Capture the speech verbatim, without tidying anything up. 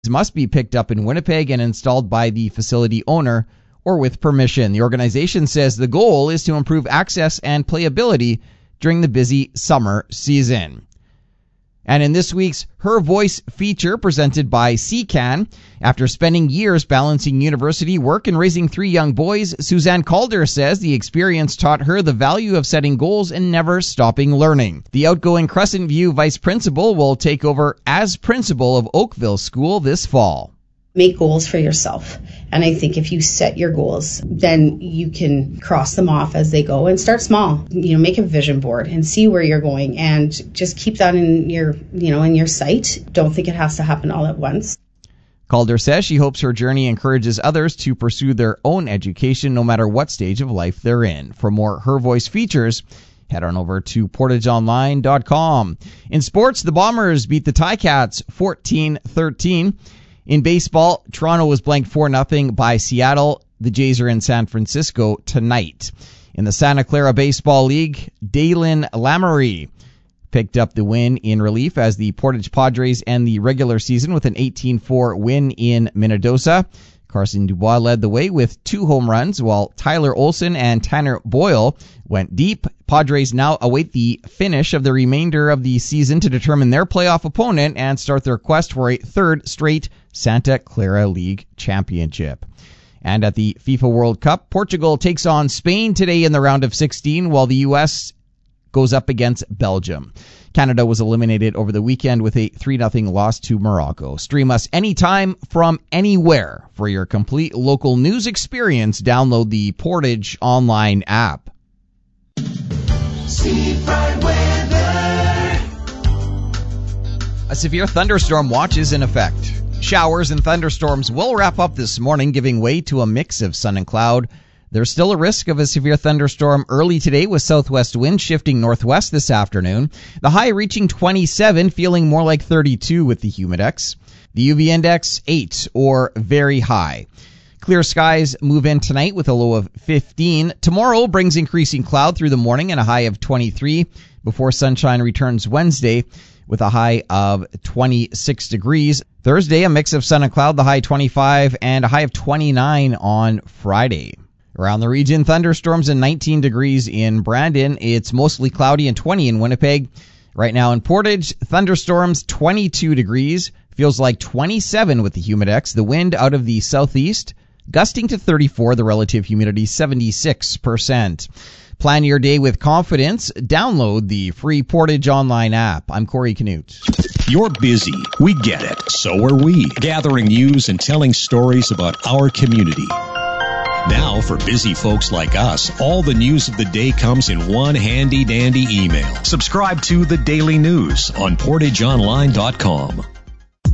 must be picked up in Winnipeg and installed by the facility owner or with permission. The organization says the goal is to improve access and playability during the busy summer season. And in this week's Her Voice feature presented by C C A N, after spending years balancing university work and raising three young boys, Suzanne Calder says the experience taught her the value of setting goals and never stopping learning. The outgoing Crescent View vice principal will take over as principal of Oakville School this fall. Make goals for yourself. And I think if you set your goals, then you can cross them off as they go and start small. You know, make a vision board and see where you're going and just keep that in your, you know, in your sight. Don't think it has to happen all at once. Calder says she hopes her journey encourages others to pursue their own education no matter what stage of life they're in. For more Her Voice features, head on over to portage online dot com. In sports, the Bombers beat the Ticats fourteen thirteen. In baseball, Toronto was blanked four nothing by Seattle. The Jays are in San Francisco tonight. In the Santa Clara Baseball League, Dalen Lamery picked up the win in relief as the Portage Padres end the regular season with an eighteen four win in Minnedosa. Carson Dubois led the way with two home runs, while Tyler Olson and Tanner Boyle went deep. Padres now await the finish of the remainder of the season to determine their playoff opponent and start their quest for a third straight Santa Clara League championship. And at the FIFA World Cup, Portugal takes on Spain today in the round of sixteen, while the U S goes up against Belgium. Canada was eliminated over the weekend with a three nothing loss to Morocco. Stream us anytime from anywhere. For your complete local news experience, download the Portage Online app. Seafront weather. A severe thunderstorm watch is in effect. Showers and thunderstorms will wrap up this morning, giving way to a mix of sun and cloud. There's still a risk of a severe thunderstorm early today with southwest winds shifting northwest this afternoon. The high reaching twenty-seven, feeling more like thirty-two with the humidex. The U V index, eight or very high. Clear skies move in tonight with a low of fifteen. Tomorrow brings increasing cloud through the morning and a high of twenty-three before sunshine returns Wednesday with a high of twenty-six degrees. Thursday, a mix of sun and cloud, the high twenty-five and a high of twenty-nine on Friday. Around the region, thunderstorms and nineteen degrees in Brandon. It's mostly cloudy and twenty in Winnipeg. Right now in Portage, thunderstorms, twenty-two degrees. Feels like twenty-seven with the humidex. The wind out of the southeast, gusting to thirty-four. The relative humidity, seventy-six percent. Plan your day with confidence. Download the free Portage Online app. I'm Corey Canute. You're busy. We get it. So are we. Gathering news and telling stories about our community. Now, for busy folks like us, all the news of the day comes in one handy-dandy email. Subscribe to The Daily News on portage online dot com.